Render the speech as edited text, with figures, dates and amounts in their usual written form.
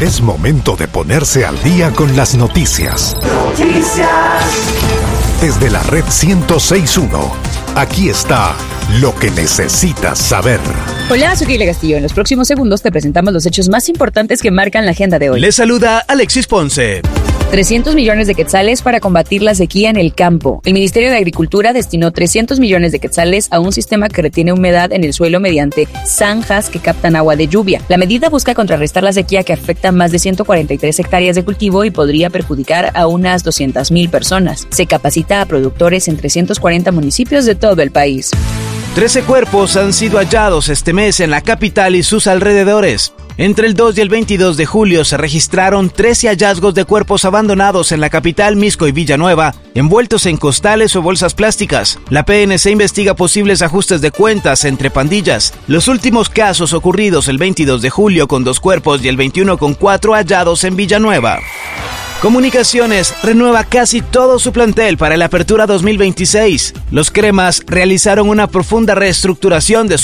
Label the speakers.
Speaker 1: Es momento de ponerse al día con las noticias. Desde la red 106.1, aquí está lo que necesitas saber.
Speaker 2: Hola, soy Kile Castillo. En los próximos segundos te presentamos los hechos más importantes que marcan la agenda de hoy.
Speaker 3: Les saluda Alexis Ponce.
Speaker 2: 300 millones de quetzales para combatir la sequía en el campo. El Ministerio de Agricultura destinó 300 millones de quetzales a un sistema que retiene humedad en el suelo mediante zanjas que captan agua de lluvia. La medida busca contrarrestar la sequía que afecta a más de 143 hectáreas de cultivo y podría perjudicar a unas 200,000 personas. Se capacita a productores en 340 municipios de todo el país.
Speaker 3: 13 cuerpos han sido hallados este mes en la capital y sus alrededores. Entre el 2 y el 22 de julio se registraron 13 hallazgos de cuerpos abandonados en la capital, Misco y Villanueva, envueltos en costales o bolsas plásticas. La PNC investiga posibles ajustes de cuentas entre pandillas. Los últimos casos ocurridos el 22 de julio con 2 cuerpos y el 21 con 4 hallados en Villanueva. Comunicaciones renueva casi todo su plantel para la apertura 2026. Los cremas realizaron una profunda reestructuración de su